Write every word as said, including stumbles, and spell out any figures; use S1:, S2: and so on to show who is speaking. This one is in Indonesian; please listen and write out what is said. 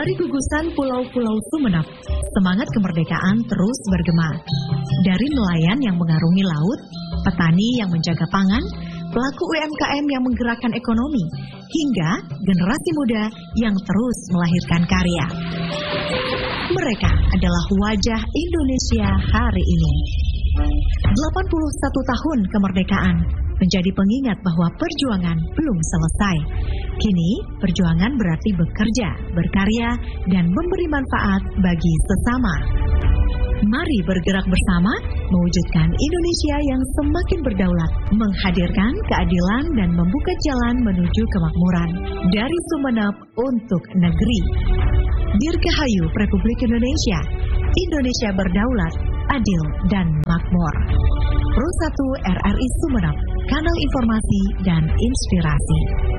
S1: Dari gugusan pulau-pulau Sumeneb, semangat kemerdekaan terus bergema. Dari nelayan yang mengarungi laut, petani yang menjaga pangan, pelaku U M K M yang menggerakkan ekonomi, hingga generasi muda yang terus melahirkan karya. Mereka adalah wajah Indonesia hari ini. delapan puluh satu tahun kemerdekaan menjadi pengingat bahwa perjuangan belum selesai. Kini, perjuangan berarti bekerja, berkarya, dan memberi manfaat bagi sesama. Mari bergerak bersama, mewujudkan Indonesia yang semakin berdaulat, menghadirkan keadilan dan membuka jalan menuju kemakmuran. Dari Sumeneb untuk negeri. Dirgahayu Republik Indonesia, Indonesia berdaulat, adil, dan makmur. Pro satu R R I Sumeneb, kanal informasi dan inspirasi.